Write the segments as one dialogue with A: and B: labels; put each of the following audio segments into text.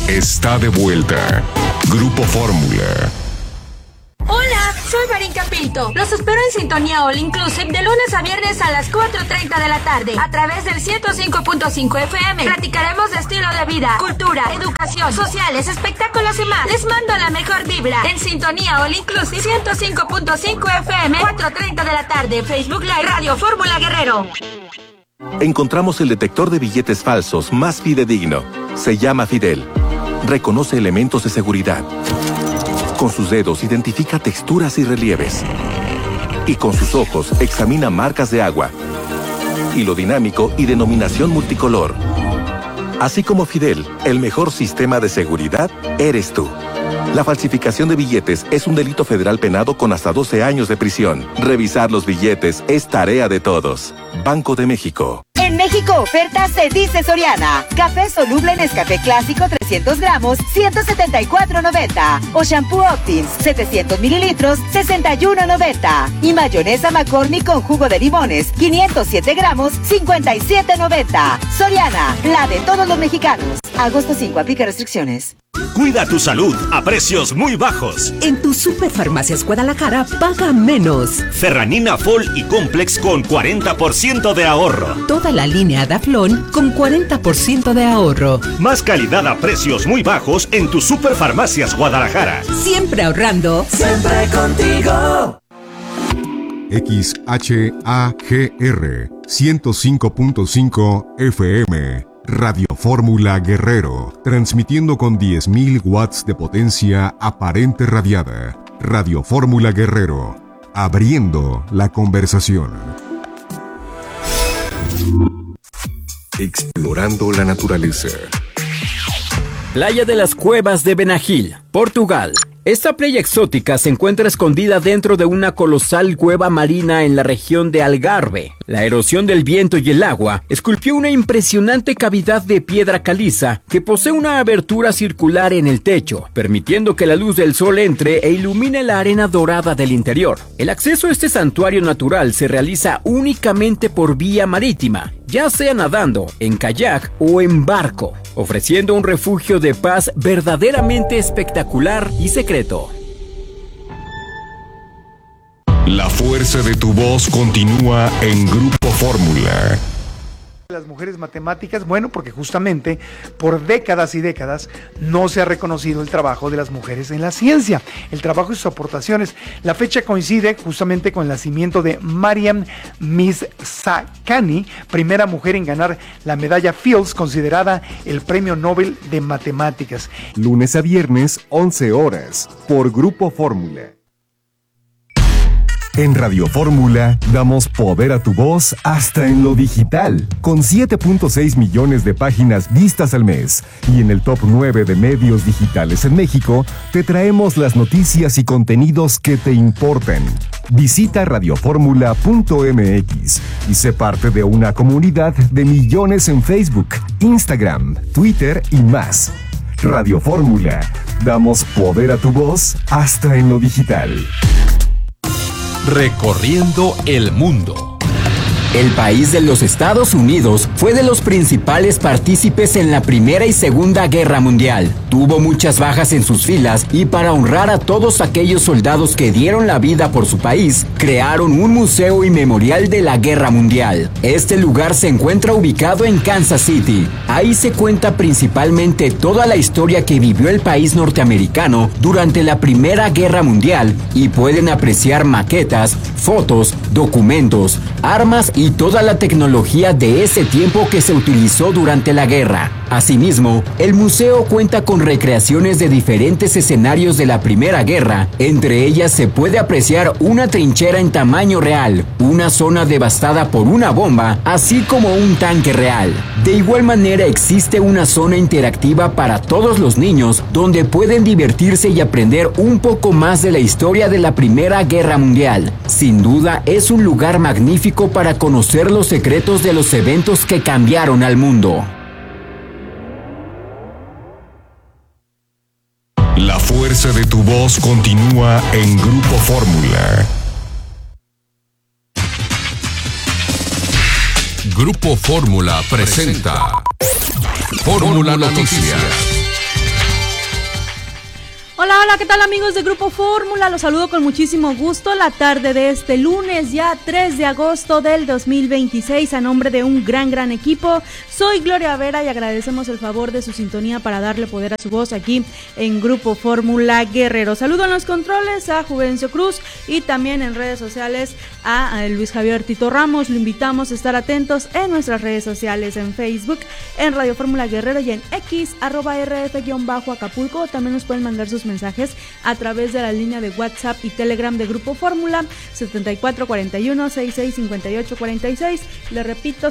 A: está de vuelta. Grupo Fórmula.
B: Hola, soy Marinka Pinto. Los espero en Sintonía All Inclusive de lunes a viernes a las 4:30 de la tarde a través del 105.5 FM. Platicaremos de estilo de vida, cultura, educación, sociales, espectáculos y más. Les mando la mejor vibra en Sintonía All Inclusive 105.5 FM, 4:30 de la tarde. Facebook Live, Radio Fórmula Guerrero.
C: Encontramos el detector de billetes falsos más fidedigno. Se llama Fidel. Reconoce elementos de seguridad. Con sus dedos identifica texturas y relieves. Y con sus ojos examina marcas de agua. Hilo dinámico y denominación multicolor. Así como Fidel, el mejor sistema de seguridad eres tú. La falsificación de billetes es un delito federal penado con hasta 12 años de prisión. Revisar los billetes es tarea de todos. Banco de México.
D: En México oferta se dice Soriana. Café soluble Nescafé clásico 300 gramos, 174.90. O shampoo Optins 700 mililitros, 61.90. Y mayonesa McCormick con jugo de limones, 507 gramos, 57.90. Soriana, la de todos los mexicanos. Agosto 5, aplica restricciones.
E: Cuida tu salud a precios muy bajos.
F: En tu Superfarmacias Guadalajara paga menos.
E: Ferranina Fol y Complex con 40% de ahorro.
F: Toda la línea Daflón con 40% de ahorro.
E: Más calidad a precios muy bajos en tu Superfarmacias Guadalajara.
F: Siempre ahorrando.
G: Siempre contigo.
H: XHAGR 105.5 FM. Radio Fórmula Guerrero, transmitiendo con 10.000 watts de potencia aparente radiada. Radio Fórmula Guerrero, abriendo la conversación.
A: Explorando la naturaleza.
I: Playa de las Cuevas de Benagil, Portugal. Esta playa exótica se encuentra escondida dentro de una colosal cueva marina en la región de Algarve. La erosión del viento y el agua esculpió una impresionante cavidad de piedra caliza que posee una abertura circular en el techo, permitiendo que la luz del sol entre e ilumine la arena dorada del interior. El acceso a este santuario natural se realiza únicamente por vía marítima, ya sea nadando, en kayak o en barco, ofreciendo un refugio de paz verdaderamente espectacular y secreto.
A: La fuerza de tu voz continúa en Grupo Fórmula.
J: Las mujeres matemáticas, bueno, porque justamente por décadas y décadas no se ha reconocido el trabajo de las mujeres en la ciencia, el trabajo y sus aportaciones. La fecha coincide justamente con el nacimiento de Mariam Mirzakhani, primera mujer en ganar la medalla Fields, considerada el premio Nobel de Matemáticas.
H: Lunes a viernes, 11 horas, por Grupo Fórmula. En Radio Fórmula damos poder a tu voz hasta en lo digital, con 7.6 millones de páginas vistas al mes. Y en el top 9 de medios digitales en México, te traemos las noticias y contenidos que te importan. Visita radioformula.mx y sé parte de una comunidad de millones en Facebook, Instagram, Twitter y más. Radio Fórmula, damos poder a tu voz hasta en lo digital.
K: Recorriendo el mundo.
I: El país de los Estados Unidos fue de los principales partícipes en la Primera y Segunda Guerra Mundial. Tuvo muchas bajas en sus filas y para honrar a todos aquellos soldados que dieron la vida por su país, crearon un museo y memorial de la Guerra Mundial. Este lugar se encuentra ubicado en Kansas City. Ahí se cuenta principalmente toda la historia que vivió el país norteamericano durante la Primera Guerra Mundial y pueden apreciar maquetas, fotos, documentos, armas y toda la tecnología de ese tiempo que se utilizó durante la guerra. Asimismo, el museo cuenta con recreaciones de diferentes escenarios de la Primera Guerra. Entre ellas se puede apreciar una trinchera en tamaño real, una zona devastada por una bomba, así como un tanque real. De igual manera existe una zona interactiva para todos los niños, donde pueden divertirse y aprender un poco más de la historia de la Primera Guerra Mundial. Sin duda, es un lugar magnífico para conocer los secretos de los eventos que cambiaron al mundo.
A: La fuerza de tu voz continúa en Grupo Fórmula.
K: Grupo Fórmula presenta Fórmula Noticias.
L: Hola, ¿qué tal amigos de Grupo Fórmula? Los saludo con muchísimo gusto la tarde de este lunes, ya 3 de agosto del 2026, a nombre de un gran equipo. Soy Gloria Vera y agradecemos el favor de su sintonía para darle poder a su voz aquí en Grupo Fórmula Guerrero. Saludo en los controles a Juvencio Cruz y también en redes sociales a Luis Javier Tito Ramos. Lo invitamos a estar atentos en nuestras redes sociales, en Facebook, en Radio Fórmula Guerrero y en X, @RF_Acapulco. También nos pueden mandar sus mensajes a través de la línea de WhatsApp y Telegram de Grupo Fórmula 7441-665846. Le repito,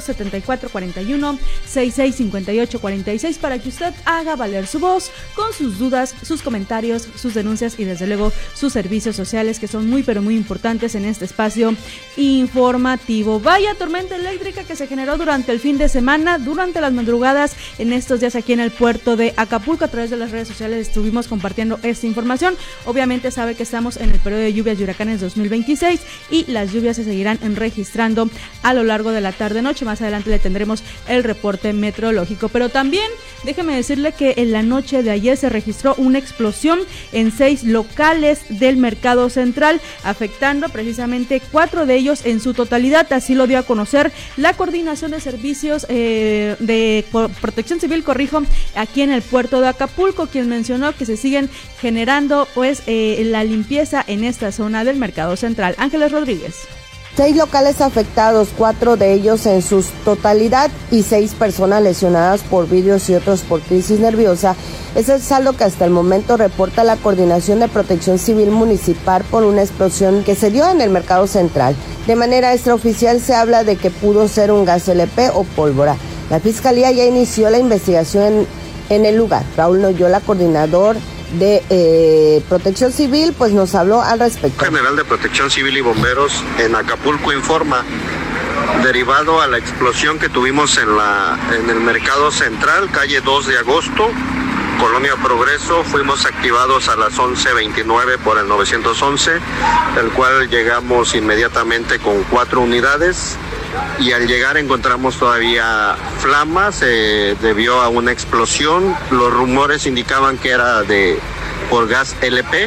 L: 7441-665846, para que usted haga valer su voz con sus dudas, sus comentarios, sus denuncias y desde luego sus servicios sociales, que son muy pero muy importantes en este espacio informativo. Vaya tormenta eléctrica que se generó durante el fin de semana, durante las madrugadas en estos días aquí en el puerto de Acapulco. A través de las redes sociales estuvimos compartiendo esta información. Obviamente sabe que estamos en el periodo de lluvias y huracanes 2026 y las lluvias se seguirán registrando a lo largo de la tarde-noche. Más adelante le tendremos el reporte meteorológico, pero también déjeme decirle que en la noche de ayer se registró una explosión en 6 locales del Mercado Central, afectando precisamente 4 de ellos en su totalidad. Así lo dio a conocer la Coordinación de Servicios de Protección Civil, aquí en el puerto de Acapulco, quien mencionó que se siguen generando la limpieza en esta zona del Mercado Central. Ángeles Rodríguez.
M: 6 locales afectados, 4 de ellos en su totalidad y 6 personas lesionadas por vidrios y otros por crisis nerviosa. Es el saldo que hasta el momento reporta la Coordinación de Protección Civil Municipal por una explosión que se dio en el Mercado Central. De manera extraoficial se habla de que pudo ser un gas LP o pólvora. La Fiscalía ya inició la investigación en el lugar. Raúl Noyola, coordinador de Protección Civil, pues nos habló al respecto.
N: General de Protección Civil y Bomberos en Acapulco informa, derivado a la explosión que tuvimos en el Mercado Central, calle 2 de agosto, Colonia Progreso, fuimos activados a las 11:29 por el 911, el cual llegamos inmediatamente con 4 unidades. Y al llegar encontramos todavía flamas, debió a una explosión. Los rumores indicaban que era por gas LP.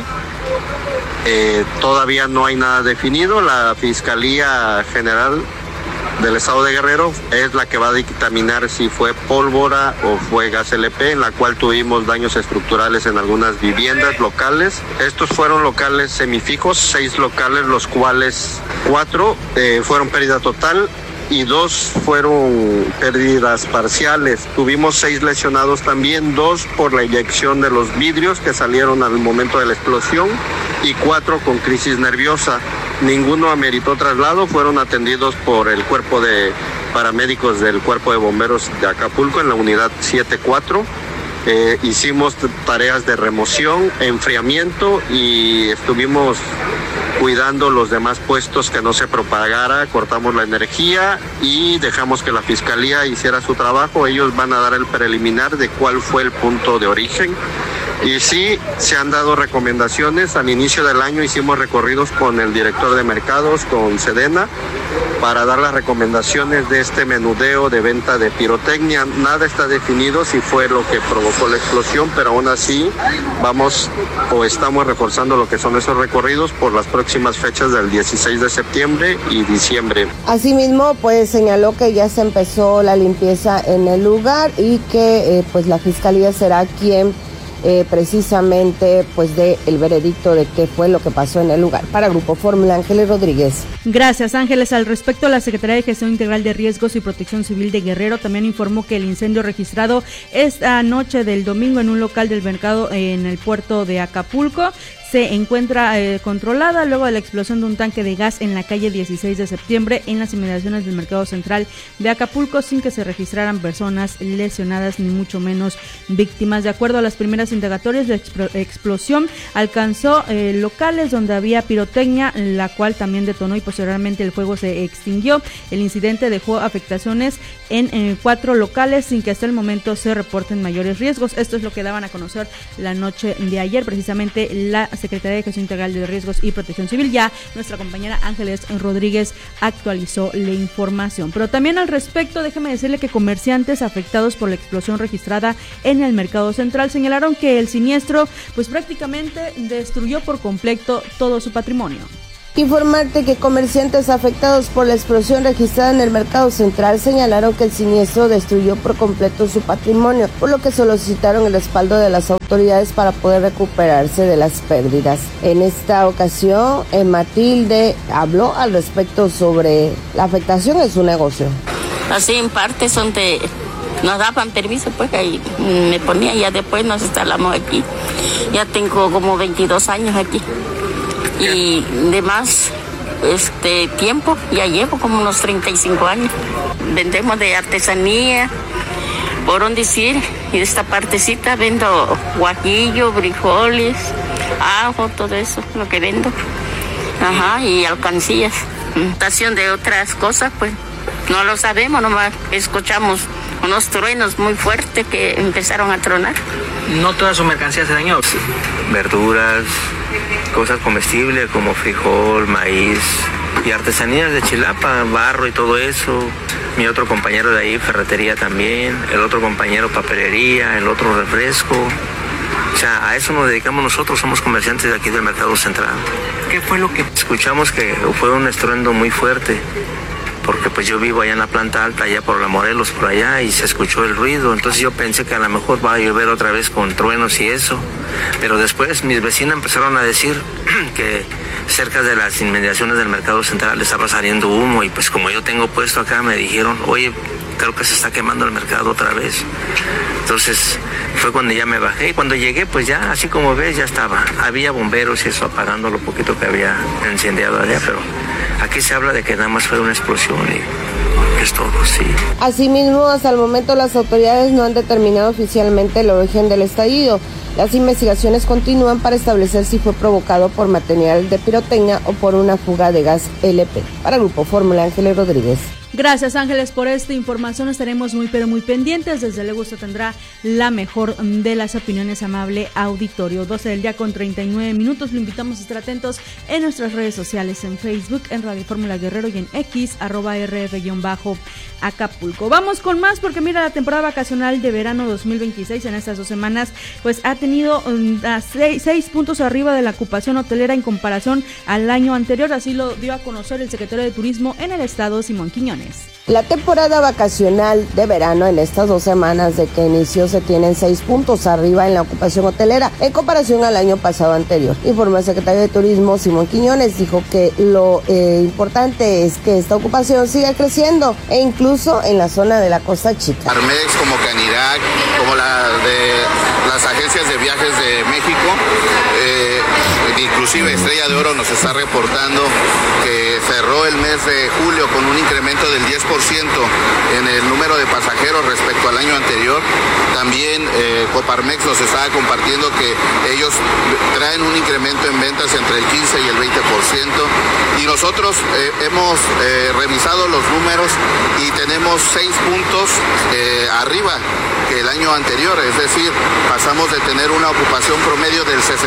N: Todavía no hay nada definido. La Fiscalía General del Estado de Guerrero es la que va a dictaminar si fue pólvora o fue gas LP, en la cual tuvimos daños estructurales en algunas viviendas locales. Estos fueron locales semifijos, 6 locales, los cuales 4 fueron pérdida total y 2 fueron pérdidas parciales. Tuvimos 6 lesionados también, 2 por la eyección de los vidrios que salieron al momento de la explosión y 4 con crisis nerviosa. Ninguno ameritó traslado, fueron atendidos por el cuerpo de paramédicos del Cuerpo de Bomberos de Acapulco en la unidad 74. Hicimos tareas de remoción, enfriamiento y estuvimos cuidando los demás puestos que no se propagara. Cortamos la energía y dejamos que la Fiscalía hiciera su trabajo. Ellos van a dar el preliminar de cuál fue el punto de origen. Y sí, se han dado recomendaciones. Al inicio del año hicimos recorridos con el director de mercados, con Sedena, para dar las recomendaciones de este menudeo de venta de pirotecnia. Nada está definido si fue lo que provocó la explosión, pero aún así estamos reforzando lo que son esos recorridos por las próximas fechas del 16 de septiembre y diciembre.
M: Asimismo, pues señaló que ya se empezó la limpieza en el lugar y que pues la Fiscalía será quien precisamente pues dé el veredicto de qué fue lo que pasó en el lugar. Para Grupo Fórmula, Ángeles Rodríguez.
L: Gracias, Ángeles. Al respecto, la Secretaría de Gestión Integral de Riesgos y Protección Civil de Guerrero también informó que el incendio registrado esta noche del domingo en un local del mercado en el puerto de Acapulco se encuentra controlada luego de la explosión de un tanque de gas en la calle 16 de septiembre en las inmediaciones del Mercado Central de Acapulco, sin que se registraran personas lesionadas ni mucho menos víctimas. De acuerdo a las primeras indagatorias, la explosión alcanzó locales donde había pirotecnia, la cual también detonó y posteriormente el fuego se extinguió. El incidente dejó afectaciones en 4 locales sin que hasta el momento se reporten mayores riesgos. Esto es lo que daban a conocer la noche de ayer precisamente la Secretaría de Gestión Integral de Riesgos y Protección Civil. Ya nuestra compañera Ángeles Rodríguez actualizó la información. Pero también al respecto, déjeme decirle que comerciantes afectados por la explosión registrada en el Mercado Central señalaron que el siniestro pues prácticamente destruyó por completo todo su patrimonio.
M: Informarte que comerciantes afectados por la explosión registrada en el Mercado Central señalaron que el siniestro destruyó por completo su patrimonio, por lo que solicitaron el respaldo de las autoridades para poder recuperarse de las pérdidas. En esta ocasión, Matilde habló al respecto sobre la afectación de su negocio.
O: Así en parte son de... Nos daban permiso, pues ahí me ponía, ya después nos instalamos aquí. Ya tengo como 22 años aquí. Y de más tiempo, ya llevo como unos 35 años. Vendemos de artesanía, por un decir, y de esta partecita vendo guajillo, frijoles, ajo, todo eso, lo que vendo. Ajá, y alcancías. Estación de otras cosas, pues no lo sabemos, nomás escuchamos unos truenos muy fuertes que empezaron a tronar.
P: No toda su mercancía se dañó.
Q: Verduras, cosas comestibles como frijol, maíz y artesanías de Chilapa, barro y todo eso. Mi otro compañero de ahí, ferretería también, el otro compañero papelería, el otro refresco. O sea, a eso nos dedicamos nosotros, somos comerciantes de aquí del Mercado Central.
P: ¿Qué fue lo que...?
Q: Escuchamos que fue un estruendo muy fuerte, porque pues yo vivo allá en la planta alta, allá por la Morelos, por allá, y se escuchó el ruido. Entonces yo pensé que a lo mejor va a llover otra vez con truenos y eso. Pero después mis vecinas empezaron a decir que cerca de las inmediaciones del Mercado Central estaba saliendo humo, y pues como yo tengo puesto acá, me dijeron, oye, creo que se está quemando el mercado otra vez. Entonces fue cuando ya me bajé, y cuando llegué, pues ya, así como ves, ya estaba. Había bomberos y eso apagando lo poquito que había incendiado allá, pero aquí se habla de que nada más fue una explosión y es todo, sí.
M: Asimismo, hasta el momento las autoridades no han determinado oficialmente el origen del estallido. Las investigaciones continúan para establecer si fue provocado por material de pirotecnia o por una fuga de gas LP. Para Grupo Fórmula, Ángeles Rodríguez.
L: Gracias, Ángeles, por esta información. Estaremos muy pero muy pendientes. Desde luego usted tendrá la mejor de las opiniones, amable auditorio. 12 del día con 39 minutos. Lo invitamos a estar atentos en nuestras redes sociales, en Facebook, en Radio Fórmula Guerrero y en X, @RF_Acapulco. Vamos con más porque mira, la temporada vacacional de verano 2026 en estas 2 semanas pues ha tenido 6 puntos arriba de la ocupación hotelera en comparación al año anterior. Así lo dio a conocer el secretario de Turismo en el estado, Simón Quiñones.
M: La temporada vacacional de verano en estas 2 semanas de que inició se tienen 6 puntos arriba en la ocupación hotelera en comparación al año pasado anterior. Informó el secretario de Turismo, Simón Quiñones, dijo que lo importante es que esta ocupación siga creciendo e incluso en la zona de la Costa Chica.
N: Armex, como Canirac, como la de las agencias de viajes de México, inclusive Estrella de Oro nos está reportando que cerró el mes de julio con un incremento del 10% en el número de pasajeros respecto al año anterior. También Coparmex nos estaba compartiendo que ellos traen un incremento en ventas entre el 15 y el 20%. Y nosotros hemos revisado los números y tenemos 6 puntos arriba que el año anterior, es decir, pasamos de tener una ocupación promedio del 62%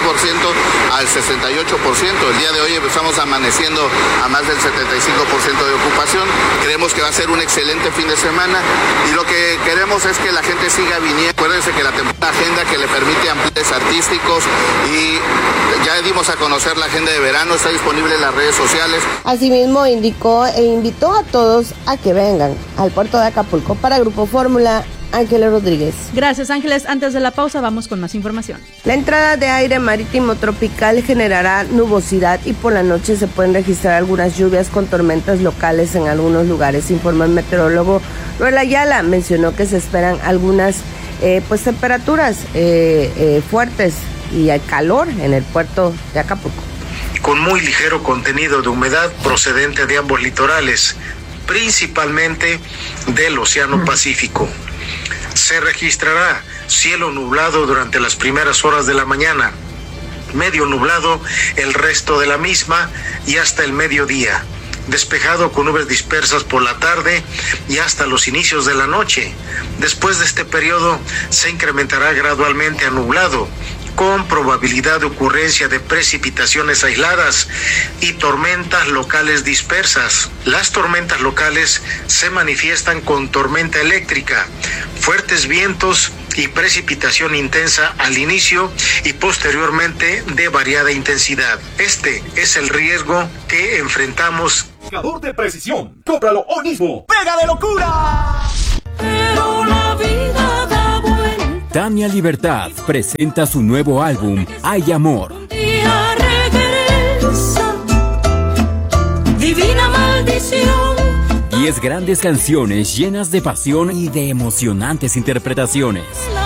N: al 68%. El día de hoy estamos amaneciendo a más del 75% de ocupación. Creemos que va a ser un excelente fin de semana y lo que queremos es que la gente siga viniendo. Acuérdense que la temporada agenda que le permite amplios artísticos y ya dimos a conocer la agenda de verano, está disponible en las redes sociales.
M: Asimismo indicó e invitó a todos a que vengan al puerto de Acapulco. Para Grupo Fórmula, Ángeles Rodríguez.
L: Gracias, Ángeles. Antes de la pausa vamos con más información.
M: La entrada de aire marítimo tropical generará nubosidad y por la noche se pueden registrar algunas lluvias con tormentas locales en algunos lugares, informó el meteorólogo Roel Ayala. Mencionó que se esperan algunas temperaturas fuertes y el calor en el puerto de Acapulco.
R: Con muy ligero contenido de humedad procedente de ambos litorales, principalmente del Océano Pacífico. Se registrará cielo nublado durante las primeras horas de la mañana, medio nublado el resto de la misma y hasta el mediodía, despejado con nubes dispersas por la tarde y hasta los inicios de la noche. Después de este periodo se incrementará gradualmente a nublado, con probabilidad de ocurrencia de precipitaciones aisladas y tormentas locales dispersas. Las tormentas locales se manifiestan con tormenta eléctrica, fuertes vientos y precipitación intensa al inicio y posteriormente de variada intensidad. Este es el riesgo que enfrentamos.
E: Marcador de precisión. Cómpralo hoy mismo. ¡Pega de locura!
G: Pero la vida da vuelta.
I: Tania Libertad presenta su nuevo álbum Hay Amor.
G: Día regresa. Divina maldición.
I: 10 grandes canciones llenas de pasión y de emocionantes interpretaciones.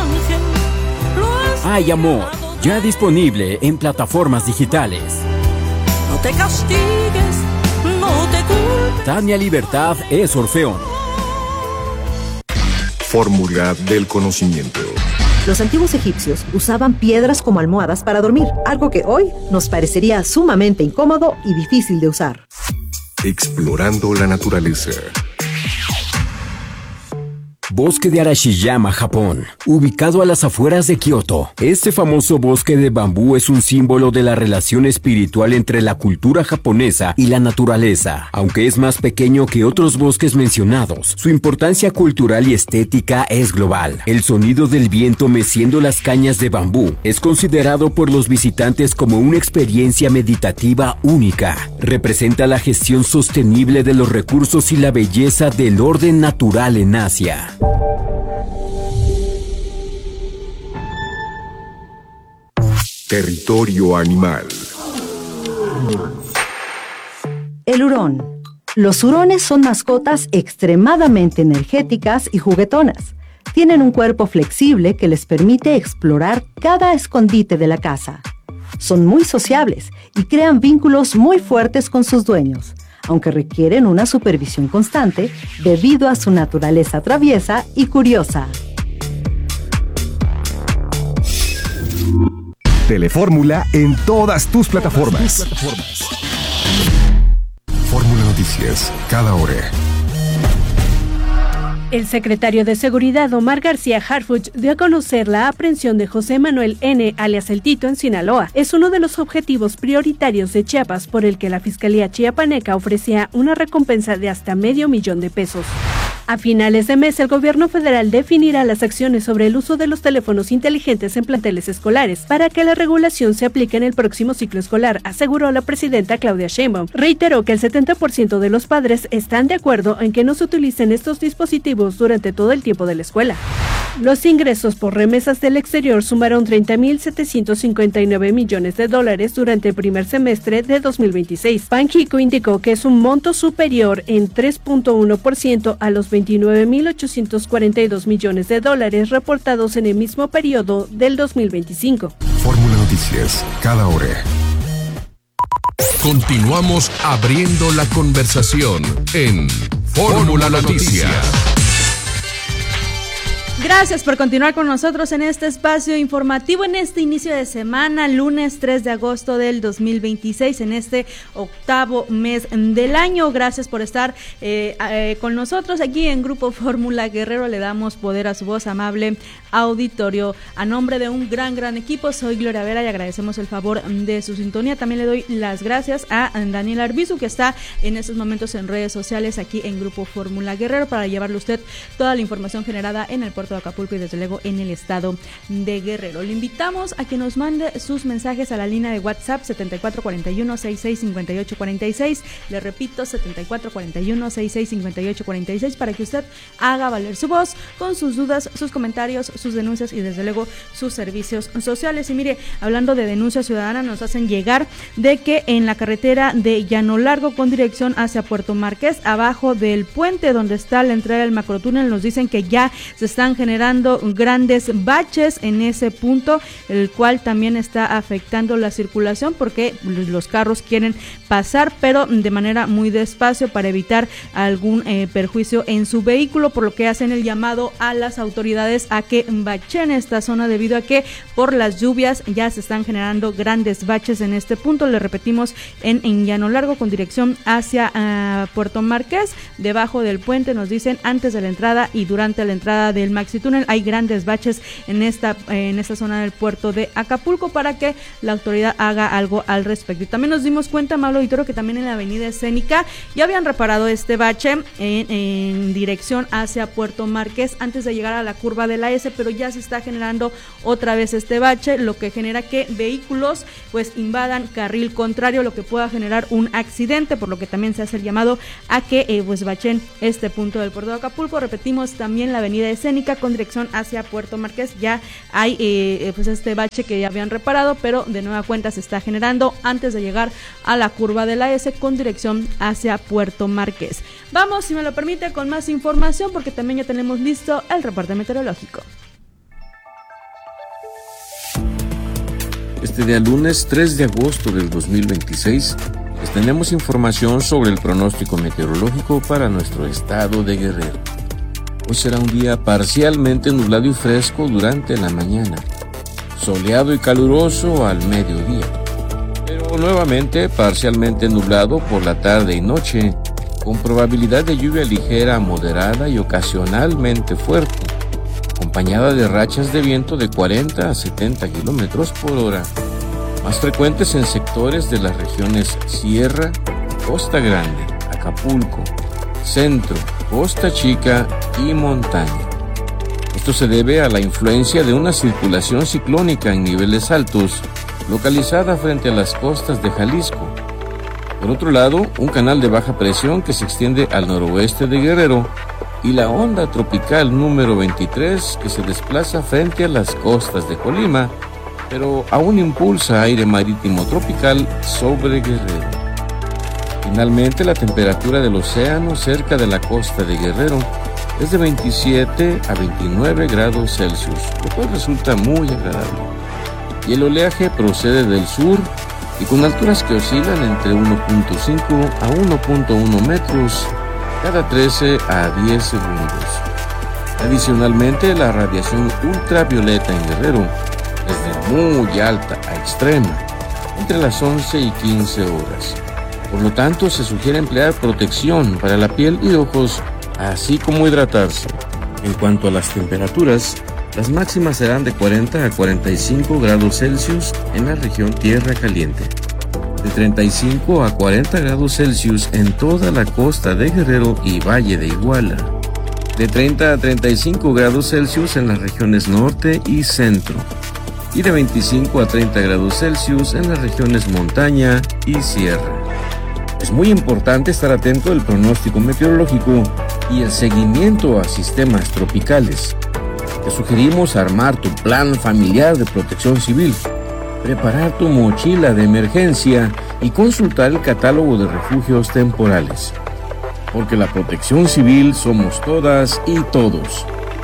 I: Hay Amor, ya disponible en plataformas digitales.
G: No te castigues, no te culpes.
I: Tania Libertad es Orfeón.
A: Fórmula del conocimiento.
S: Los antiguos egipcios usaban piedras como almohadas para dormir, algo que hoy nos parecería sumamente incómodo y difícil de usar.
A: Explorando la naturaleza.
I: Bosque de Arashiyama, Japón, ubicado a las afueras de Kioto. Este famoso bosque de bambú es un símbolo de la relación espiritual entre la cultura japonesa y la naturaleza. Aunque es más pequeño que otros bosques mencionados, su importancia cultural y estética es global. El sonido del viento meciendo las cañas de bambú es considerado por los visitantes como una experiencia meditativa única. Representa la gestión sostenible de los recursos y la belleza del orden natural en Asia.
A: Territorio animal.
S: El hurón. Los hurones son mascotas extremadamente energéticas y juguetonas. Tienen un cuerpo flexible que les permite explorar cada escondite de la casa. Son muy sociables y crean vínculos muy fuertes con sus dueños, aunque requieren una supervisión constante debido a su naturaleza traviesa y curiosa.
H: Telefórmula en todas tus plataformas.
A: Fórmula Noticias, cada hora.
T: El secretario de Seguridad, Omar García Harfuch, dio a conocer la aprehensión de José Manuel N., alias El Tito, en Sinaloa. Es uno de los objetivos prioritarios de Chiapas, por el que la Fiscalía Chiapaneca ofrecía una recompensa de hasta $500,000. A finales de mes, el gobierno federal definirá las acciones sobre el uso de los teléfonos inteligentes en planteles escolares para que la regulación se aplique en el próximo ciclo escolar, aseguró la presidenta Claudia Sheinbaum. Reiteró que el 70% de los padres están de acuerdo en que no se utilicen estos dispositivos durante todo el tiempo de la escuela. Los ingresos por remesas del exterior sumaron $30,759 millones durante el primer semestre de 2026. Banxico indicó que es un monto superior en 3.1% a los $29,842 millones reportados en el mismo periodo del 2025.
A: Fórmula Noticias, cada hora.
K: Continuamos abriendo la conversación en Fórmula Noticias.
L: Gracias por continuar con nosotros en este espacio informativo, en este inicio de semana, lunes 3 de agosto del 2026, en este octavo mes del año. Gracias por estar con nosotros aquí en Grupo Fórmula Guerrero. Le damos poder a su voz, amable auditorio. A nombre de un gran equipo, soy Gloria Vera y agradecemos el favor de su sintonía. También le doy las gracias a Daniel Arbizu, que está en estos momentos en redes sociales aquí en Grupo Fórmula Guerrero para llevarle a usted toda la información generada en el puerto de Acapulco y desde luego en el estado de Guerrero. Le invitamos a que nos mande sus mensajes a la línea de WhatsApp 7441-665846. Le repito, 7441-665846 para que usted haga valer su voz con sus dudas, sus comentarios, sus denuncias y desde luego sus servicios sociales. Y mire, hablando de denuncia ciudadana, nos hacen llegar de que en la carretera de Llano Largo con dirección hacia Puerto Marqués, abajo del puente donde está la entrada del macrotúnel, nos dicen que ya se están generando grandes baches en ese punto, el cual también está afectando la circulación porque los carros quieren pasar, pero de manera muy despacio para evitar algún perjuicio en su vehículo, por lo que hacen el llamado a las autoridades a que bachen esta zona debido a que por las lluvias ya se están generando grandes baches en este punto. Le repetimos, en Llano Largo con dirección hacia Puerto Marqués, debajo del puente, nos dicen antes de la entrada y durante la entrada del Maxi Túnel. Hay grandes baches en esta zona del puerto de Acapulco para que la autoridad haga algo al respecto. Y también nos dimos cuenta, amable auditorio, que también en la avenida Escénica ya habían reparado este bache en dirección hacia Puerto Márquez antes de llegar a la curva de la S, pero ya se está generando otra vez este bache, lo que genera que vehículos pues invadan carril contrario, lo que pueda generar un accidente, por lo que también se hace el llamado a que pues bachen este punto del puerto de Acapulco. Repetimos, también la avenida Escénica con dirección hacia Puerto Márquez ya hay pues este bache que ya habían reparado, pero de nueva cuenta se está generando antes de llegar a la curva de la S con dirección hacia Puerto Márquez. Vamos, si me lo permite, con más información porque también ya tenemos listo el reporte meteorológico.
U: Este día lunes 3 de agosto del 2026 les tenemos información sobre el pronóstico meteorológico para nuestro estado de Guerrero. Hoy será un día parcialmente nublado y fresco durante la mañana, soleado y caluroso al mediodía, pero nuevamente parcialmente nublado por la tarde y noche, con probabilidad de lluvia ligera a moderada y ocasionalmente fuerte, acompañada de rachas de viento de 40 a 70 kilómetros por hora, más frecuentes en sectores de las regiones Sierra, Costa Grande, Acapulco, Centro, Costa Chica y Montaña. Esto se debe a la influencia de una circulación ciclónica en niveles altos, localizada frente a las costas de Jalisco. Por otro lado, un canal de baja presión que se extiende al noroeste de Guerrero y la onda tropical número 23 que se desplaza frente a las costas de Colima, pero aún impulsa aire marítimo tropical sobre Guerrero. Finalmente, la temperatura del océano cerca de la costa de Guerrero es de 27 a 29 grados Celsius, lo cual resulta muy agradable. Y el oleaje procede del sur y con alturas que oscilan entre 1.5 a 1.1 metros cada 13 a 10 segundos. Adicionalmente, la radiación ultravioleta en Guerrero es de muy alta a extrema, entre las 11 y 15 horas. Por lo tanto, se sugiere emplear protección para la piel y ojos, así como hidratarse. En cuanto a las temperaturas, las máximas serán de 40 a 45 grados Celsius en la región Tierra Caliente, de 35 a 40 grados Celsius en toda la costa de Guerrero y Valle de Iguala, de 30 a 35 grados Celsius en las regiones norte y centro, y de 25 a 30 grados Celsius en las regiones montaña y sierra. Es muy importante estar atento al pronóstico meteorológico y el seguimiento a sistemas tropicales. Te sugerimos armar tu plan familiar de protección civil, preparar tu mochila de emergencia y consultar el catálogo de refugios temporales. Porque la protección civil somos todas y todos.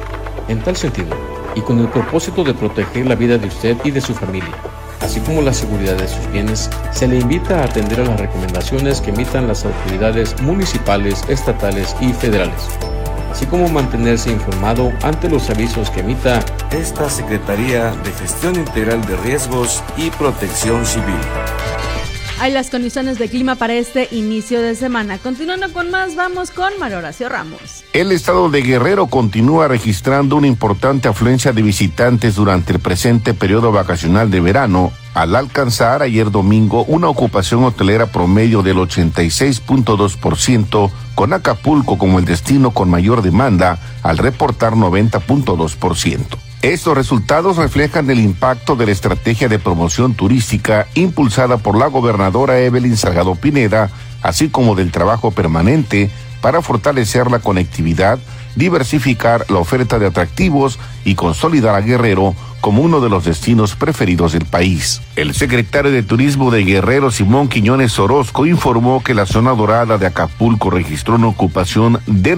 V: En tal sentido, y con el propósito de proteger la vida de usted y de su familia, así como la seguridad de sus bienes, se le invita a atender a las recomendaciones que emitan las autoridades municipales, estatales y federales, así como mantenerse informado ante los avisos que emita
U: esta Secretaría de Gestión Integral de Riesgos y Protección Civil.
L: Hay las condiciones de clima para este inicio de semana. Continuando con más, vamos con Mario Horacio Ramos.
W: El estado de Guerrero continúa registrando una importante afluencia de visitantes durante el presente periodo vacacional de verano, al alcanzar ayer domingo una ocupación hotelera promedio del 86.2%, con Acapulco como el destino con mayor demanda, al reportar 90.2%. Estos resultados reflejan el impacto de la estrategia de promoción turística impulsada por la gobernadora Evelyn Salgado Pineda, así como del trabajo permanente para fortalecer la conectividad, diversificar la oferta de atractivos y consolidar a Guerrero como uno de los destinos preferidos del país. El secretario de Turismo de Guerrero, Simón Quiñones Orozco, informó que la zona dorada de Acapulco registró una ocupación de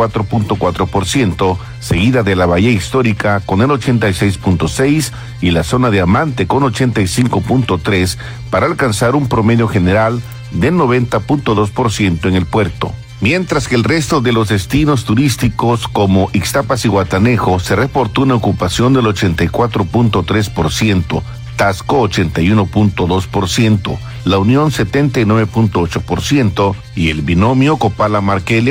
W: 94.4%, seguida de la Bahía Histórica con el 86.6% y la zona de Amante con 85.3%, para alcanzar un promedio general de 90.2% en el puerto. Mientras que el resto de los destinos turísticos como Ixtapas y Guatanejo se reportó una ocupación del 84.3%, Tasco 81.2%, La Unión 79.8% y el binomio Copala-Markelia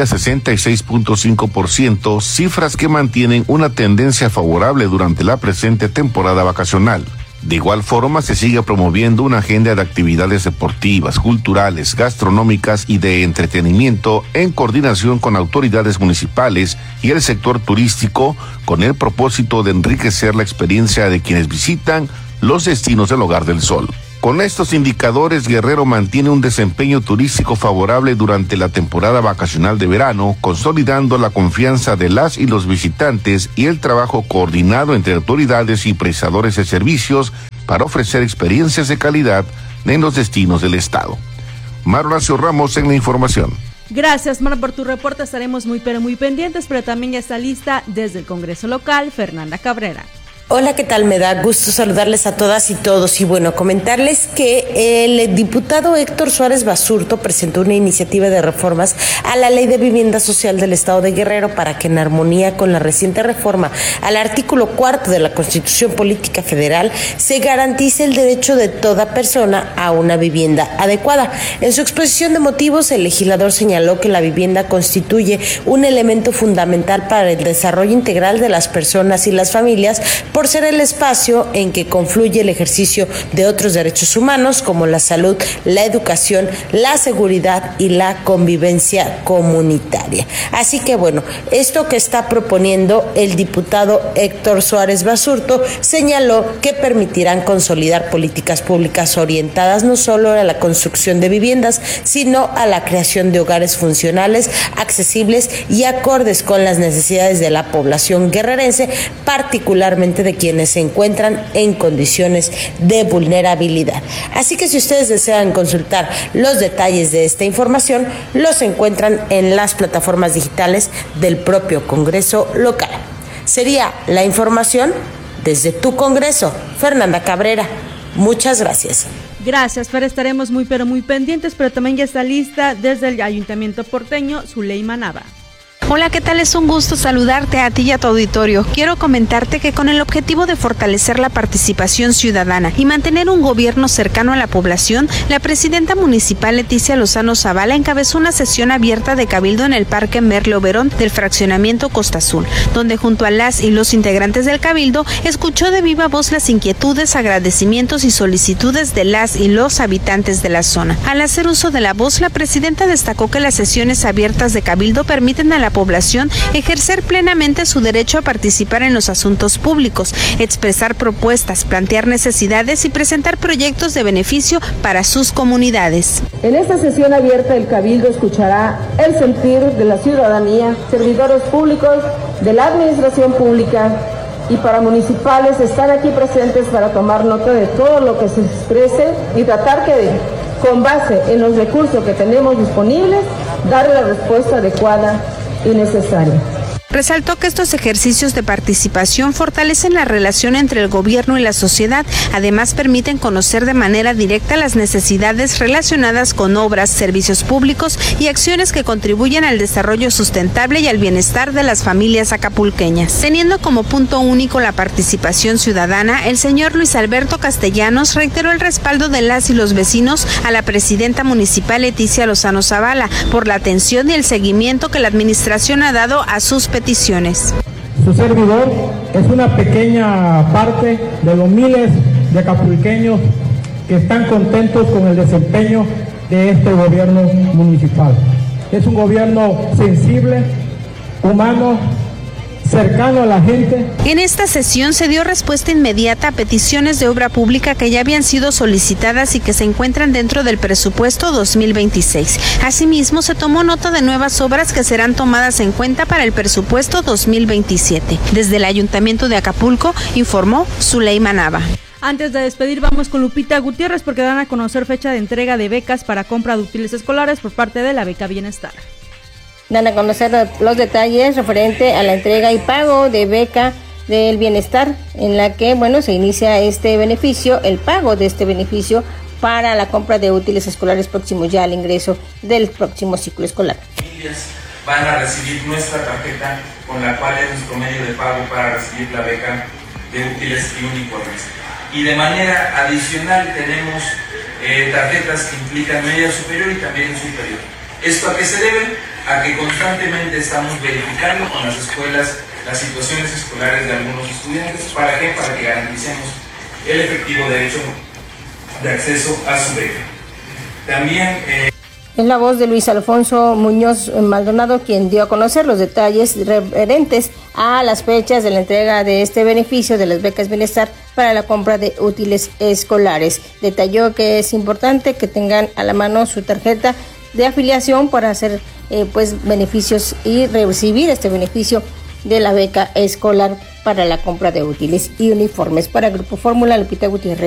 W: 66.5%, cifras que mantienen una tendencia favorable durante la presente temporada vacacional. De igual forma, se sigue promoviendo una agenda de actividades deportivas, culturales, gastronómicas y de entretenimiento en coordinación con autoridades municipales y el sector turístico, con el propósito de enriquecer la experiencia de quienes visitan los destinos del Hogar del Sol. Con estos indicadores, Guerrero mantiene un desempeño turístico favorable durante la temporada vacacional de verano, consolidando la confianza de las y los visitantes y el trabajo coordinado entre autoridades y prestadores de servicios para ofrecer experiencias de calidad en los destinos del estado. Mar Horacio Ramos en la información.
L: Gracias, Mar, por tu reporte. Estaremos muy pendientes, pero también ya está lista desde el Congreso local Fernanda Cabrera.
B: Hola, ¿qué tal? Me da gusto saludarles a todas y todos y bueno, comentarles que el diputado Héctor Suárez Basurto presentó una iniciativa de reformas a la Ley de Vivienda Social del Estado de Guerrero para que en armonía con la reciente reforma al artículo 4 de la Constitución Política Federal se garantice el derecho de toda persona a una vivienda adecuada. En su exposición de motivos, el legislador señaló que la vivienda constituye un elemento fundamental para el desarrollo integral de las personas y las familias, por ser el espacio en que confluye el ejercicio de otros derechos humanos como la salud, la educación, la seguridad y la convivencia comunitaria. Así que bueno, esto que está proponiendo el diputado Héctor Suárez Basurto señaló que permitirán consolidar políticas públicas orientadas no solo a la construcción de viviendas, sino a la creación de hogares funcionales, accesibles y acordes con las necesidades de la población guerrerense, particularmente de quienes se encuentran en condiciones de vulnerabilidad. Así que si ustedes desean consultar los detalles de esta información, los encuentran en las plataformas digitales del propio Congreso local. Sería la información desde tu Congreso. Fernanda Cabrera, muchas gracias.
L: Gracias, Fer, estaremos muy pendientes, pero también ya está lista desde el Ayuntamiento porteño Zuleima Nava.
C: Hola, ¿qué tal? Es un gusto saludarte a ti y a tu auditorio. Quiero comentarte que con el objetivo de fortalecer la participación ciudadana y mantener un gobierno cercano a la población, la presidenta municipal Leticia Lozano Zavala encabezó una sesión abierta de cabildo en el Parque Merle Oberón del fraccionamiento Costa Azul, donde junto a las y los integrantes del cabildo escuchó de viva voz las inquietudes, agradecimientos y solicitudes de las y los habitantes de la zona. Al hacer uso de la voz, la presidenta destacó que las sesiones abiertas de cabildo permiten a la población ejercer plenamente su derecho a participar en los asuntos públicos, expresar propuestas, plantear necesidades y presentar proyectos de beneficio para sus comunidades.
D: En esta sesión abierta el Cabildo escuchará el sentir de la ciudadanía, servidores públicos, de la administración pública y paramunicipales están aquí presentes para tomar nota de todo lo que se exprese y tratar que con base en los recursos que tenemos disponibles, dar la respuesta adecuada y necesaria.
C: Resaltó que estos ejercicios de participación fortalecen la relación entre el gobierno y la sociedad, además permiten conocer de manera directa las necesidades relacionadas con obras, servicios públicos y acciones que contribuyen al desarrollo sustentable y al bienestar de las familias acapulqueñas. Teniendo como punto único la participación ciudadana, el señor Luis Alberto Castellanos reiteró el respaldo de las y los vecinos a la presidenta municipal Leticia Lozano Zavala por la atención y el seguimiento que la administración ha dado a sus peticiones.
X: Su servidor es una pequeña parte de los miles de acapulqueños que están contentos con el desempeño de este gobierno municipal. Es un gobierno sensible, humano, cercano a la gente.
C: En esta sesión se dio respuesta inmediata a peticiones de obra pública que ya habían sido solicitadas y que se encuentran dentro del presupuesto 2026. Asimismo, se tomó nota de nuevas obras que serán tomadas en cuenta para el presupuesto 2027. Desde el Ayuntamiento de Acapulco, informó Zuleima Nava.
L: Antes de despedir, vamos con Lupita Gutiérrez porque dan a conocer fecha de entrega de becas para compra de útiles escolares por parte de la Beca Bienestar.
Y: Dan a conocer los detalles referente a la entrega y pago de beca del bienestar, en la que, se inicia este beneficio, el pago de este beneficio para la compra de útiles escolares próximos ya al ingreso del próximo ciclo escolar.
Z: Familias van a recibir nuestra tarjeta, con la cual es nuestro medio de pago para recibir la beca de útiles y uniformes. y de manera adicional tenemos tarjetas que implican media superior y también superior. ¿Esto a qué se debe? A que constantemente estamos verificando con las escuelas las situaciones escolares de algunos estudiantes. ¿Para qué? Para que garanticemos el efectivo derecho de acceso a su beca. También...
Y: Es la voz de Luis Alfonso Muñoz Maldonado quien dio a conocer los detalles referentes a las fechas de la entrega de este beneficio de las becas Bienestar para la compra de útiles escolares. Detalló que es importante que tengan a la mano su tarjeta de afiliación para hacer beneficios y recibir este beneficio de la beca escolar para la compra de útiles y uniformes. Para Grupo Fórmula, Lupita Gutiérrez.